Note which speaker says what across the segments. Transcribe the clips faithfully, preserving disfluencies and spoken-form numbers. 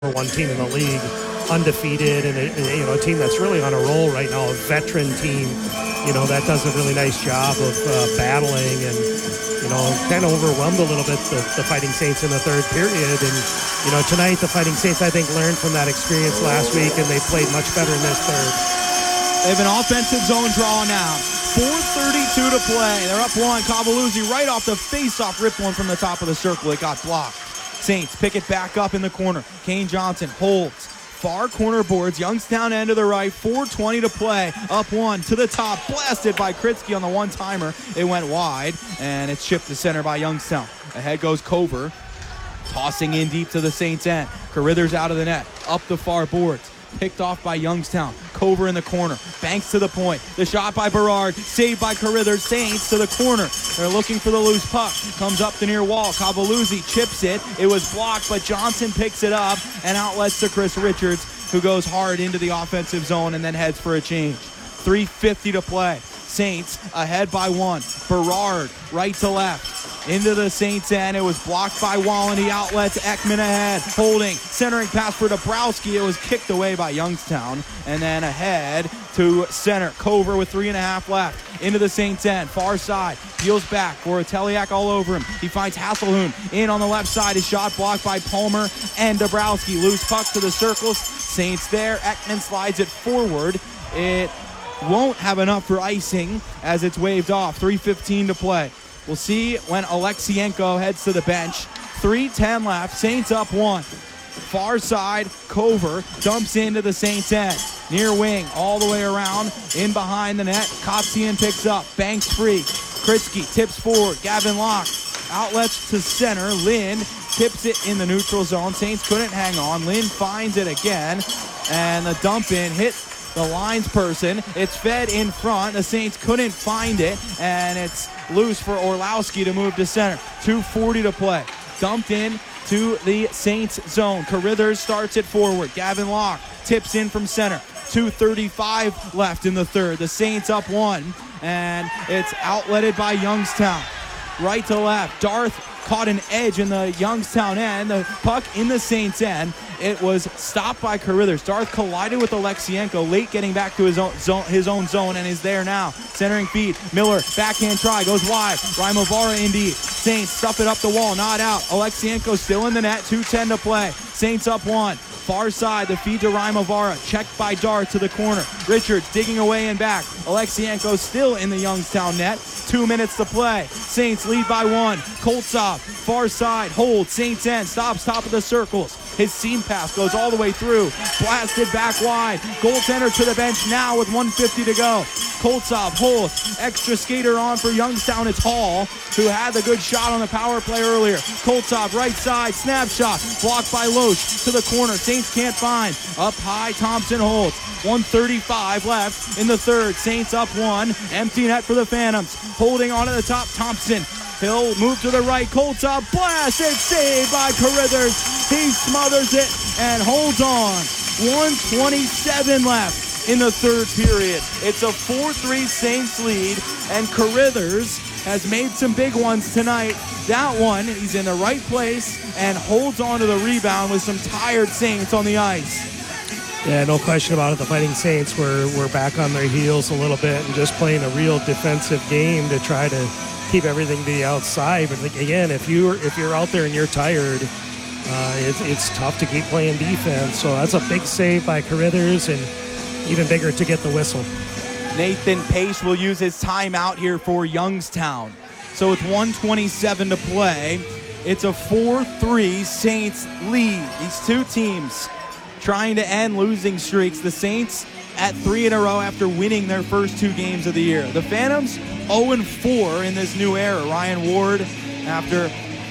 Speaker 1: one team in the league, undefeated, and a, you know a team that's really on a roll right now, a veteran team, you know that does a really nice job of uh, battling and you know kind of overwhelmed a little bit the, the Fighting Saints in the third period. And you know tonight the Fighting Saints I think learned from that experience last week, and they played much better in this third.
Speaker 2: They have an offensive zone draw now. four thirty-two to play. They're up one. Cavaluzzi right off the face-off ripped one from the top of the circle. It got blocked. Saints pick it back up in the corner. Kane Johnson holds. Far corner boards. Youngstown end to the right. four twenty to play. Up one to the top. Blasted by Kritzky on the one-timer. It went wide, and it's chipped to center by Youngstown. Ahead goes Cover. Tossing in deep to the Saints end. Carithers out of the net. Up the far boards. Picked off by Youngstown. Cover in the corner. Banks to the point. The shot by Berard. Saved by Carithers. Saints to the corner. They're looking for the loose puck. Comes up the near wall. Cavaluzzi chips it. It was blocked, but Johnson picks it up and outlets to Chris Richards, who goes hard into the offensive zone and then heads for a change. three fifty to play. Saints ahead by one. Berard right to left. Into the Saints end. It was blocked by Wallen. He outlets Ekman ahead. Holding. Centering pass for Dabrowski. It was kicked away by Youngstown. And then ahead to center. Cover with three and a half left. Into the Saints end. Far side. Peels back for Ateliak all over him. He finds Hasselhoon in on the left side. His shot blocked by Palmer and Dabrowski. Loose puck to the circles. Saints there. Ekman slides it forward. It won't have enough for icing as it's waved off. three fifteen to play. We'll see when Alexienko heads to the bench. three ten left. Saints up one. Far side, Cover dumps into the Saints end. Near wing, all the way around. In behind the net. Kotzian picks up. Banks free. Kritzky tips forward. Gavin Locke outlets to center. Lynn tips it in the neutral zone. Saints couldn't hang on. Lynn finds it again. And the dump in hit the lines person. It's fed in front. The Saints couldn't find it, and it's loose for Orlowski to move to center. two forty to play. Dumped in to the Saints zone. Carithers starts it forward. Gavin Locke tips in from center. two thirty-five left in the third. The Saints up one, and it's outletted by Youngstown. Right to left. Darth caught an edge in the Youngstown end. The puck in the Saints end. It was stopped by Carithers. Darth collided with Alexienko late, getting back to his own zone, his own zone, and is there now. Centering feed. Miller, backhand try, goes wide. Raimovara indeed. Saints stuff it up the wall, not out. Alexienko still in the net. two ten to play. Saints up one. Far side, the feed to Raimovara. Checked by Darth to the corner. Richards digging away and back. Alexienko still in the Youngstown net. Two minutes to play. Saints lead by one. Koltsov, far side, hold. Saints end, stops top of the circles. His seam pass goes all the way through. Blasted back wide. Goaltender to the bench now with one fifty to go. Koltsov holds. Extra skater on for Youngstown. It's Hall, who had the good shot on the power play earlier. Koltsov right side. Snapshot. Blocked by Loesch to the corner. Saints can't find. Up high. Thompson holds. one thirty-five left in the third. Saints up one. Empty net for the Phantoms. Holding on to the top. Thompson. He'll move to the right. Koltsov blast. It's saved by Carithers. He smothers it and holds on. one twenty-seven left in the third period. It's a four three Saints lead, and Carithers has made some big ones tonight. That one, he's in the right place and holds on to the rebound with some tired Saints on the ice.
Speaker 1: Yeah, no question about it. The Fighting Saints were, were back on their heels a little bit and just playing a real defensive game to try to keep everything to the outside. But again, if you're if you're out there and you're tired, uh, it's it's tough to keep playing defense. So that's a big save by Carithers, and even bigger to get the whistle.
Speaker 2: Nathan Pace will use his timeout here for Youngstown. So with one twenty-seven to play, it's a four three Saints lead. These two teams trying to end losing streaks. The Saints at three in a row after winning their first two games of the year. The Phantoms oh and four in this new era. Ryan Ward, after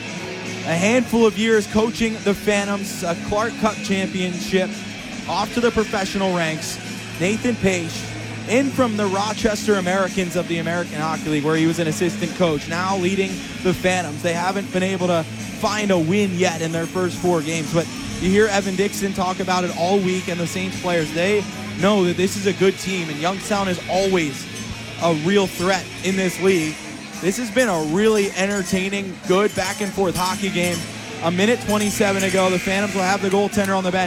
Speaker 2: a handful of years coaching the Phantoms, a Clark Cup championship, off to the professional ranks. Nathan Pace, in from the Rochester Americans of the American Hockey League, where he was an assistant coach, now leading the Phantoms. They haven't been able to find a win yet in their first four games, but you hear Evan Dixon talk about it all week, and the Saints players, they know that this is a good team, and Youngstown is always a real threat in this league. This has been a really entertaining, good back-and-forth hockey game. A minute twenty-seven to go. The Phantoms will have the goaltender on the bench.